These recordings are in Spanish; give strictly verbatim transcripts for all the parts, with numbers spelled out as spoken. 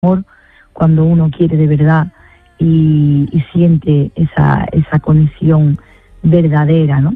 amor cuando uno quiere de verdad y, y siente esa, esa conexión verdadera, ¿no?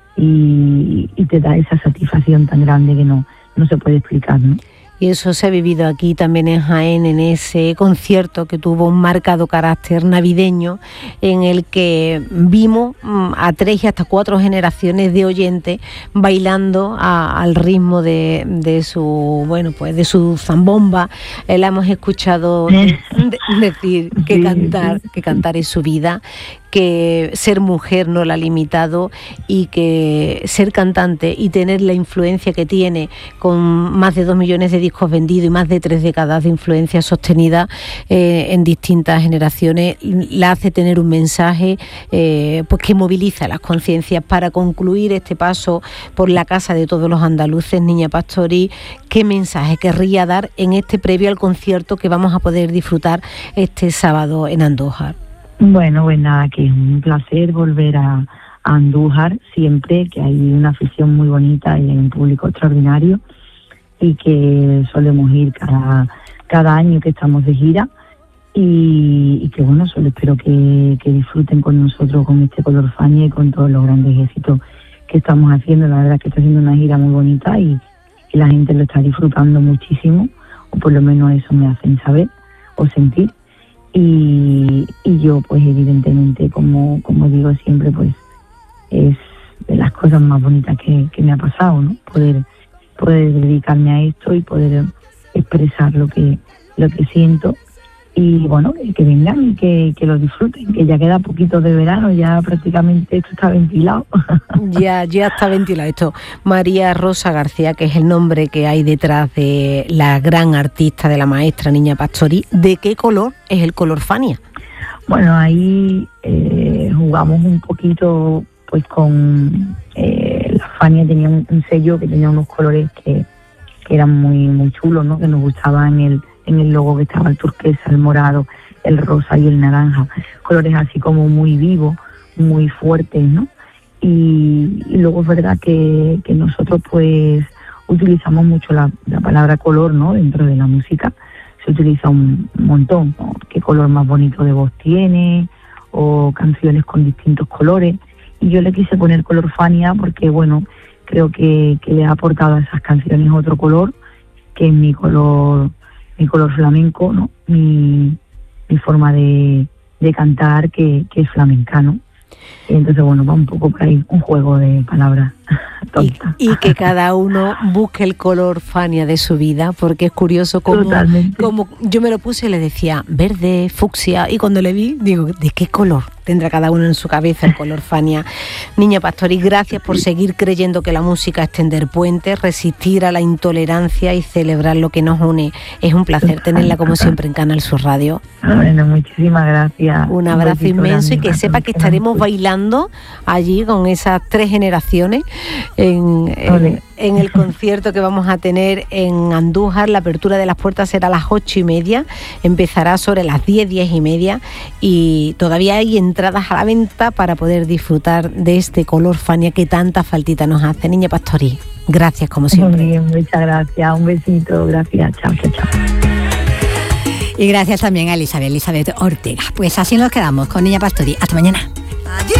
Y, y te da esa satisfacción tan grande que no, no se puede explicar, ¿no? Y eso se ha vivido aquí también en Jaén, en ese concierto que tuvo un marcado carácter navideño, en el que vimos a tres y hasta cuatro generaciones de oyentes bailando a, al ritmo de, de su bueno pues de su zambomba. Eh, la hemos escuchado de, de, decir que cantar, que cantar es su vida, que ser mujer no la ha limitado y que ser cantante y tener la influencia que tiene, con más de dos millones de discos vendidos y más de tres décadas de influencia sostenida eh, en distintas generaciones, la hace tener un mensaje eh, pues que moviliza las conciencias. Para concluir este paso por la casa de todos los andaluces, Niña Pastori, ¿qué mensaje querría dar en este previo al concierto que vamos a poder disfrutar este sábado en Andújar? Bueno, pues nada, que es un placer volver a, a Andújar siempre, que hay una afición muy bonita y hay un público extraordinario y que solemos ir cada, cada año que estamos de gira y, y que bueno, solo espero que, que disfruten con nosotros con este Color Fania y con todos los grandes éxitos que estamos haciendo. La verdad es que está haciendo una gira muy bonita y, y la gente lo está disfrutando muchísimo, o por lo menos eso me hacen saber o sentir. Y, y yo pues evidentemente, como, como digo siempre, pues es de las cosas más bonitas que, que me ha pasado, ¿no? Poder, poder dedicarme a esto y poder expresar lo que, lo que siento. Y bueno, que vengan y que, que lo disfruten, que ya queda poquito de verano, ya prácticamente esto está ventilado. Ya, ya está ventilado esto. María Rosa García, que es el nombre que hay detrás de la gran artista, de la maestra Niña Pastori, ¿de qué color es el color Fania? Bueno, ahí eh, jugamos un poquito pues con... Eh, la Fania tenía un, un sello que tenía unos colores que, que eran muy, muy chulos, ¿no? Que nos gustaban en el... en el logo, que estaba el turquesa, el morado, el rosa y el naranja, colores así como muy vivos, muy fuertes, ¿no? Y, y luego es verdad que, que nosotros pues utilizamos mucho la, la palabra color, ¿no? Dentro de la música se utiliza un montón, ¿no? ¿Qué color más bonito de voz tiene? O canciones con distintos colores. Y yo le quise poner color Fania porque, bueno, creo que, que le ha aportado a esas canciones otro color, que es mi color... mi color flamenco, ¿no? Mi, mi forma de, de cantar, que, que es flamenca, ¿no? Y entonces, bueno, va un poco por ahí, un juego de palabras tontas. Y, y que cada uno busque el color Fania de su vida, porque es curioso como, como yo me lo puse y le decía verde, fucsia, y cuando le vi, digo, ¿de qué color tendrá cada uno en su cabeza el color Fania? Niña Pastori, gracias por seguir creyendo que la música es tender puentes, resistir a la intolerancia y celebrar lo que nos une. Es un placer tenerla como siempre en Canal Sur Radio. Bueno, muchísimas gracias. Un abrazo inmenso y que sepa que estaremos bailando allí con esas tres generaciones en, en, en el concierto que vamos a tener en Andújar. La apertura de las puertas será a las ocho y media, empezará sobre las diez, diez y media, y todavía hay entradas a la venta para poder disfrutar de este color Fania que tanta faltita nos hace. Niña Pastori, gracias como siempre. Muy bien, muchas gracias, un besito, gracias, chao, chao, chao. Y gracias también a Elizabeth, Elizabeth Ortega. Pues así nos quedamos con Niña Pastori. Hasta mañana.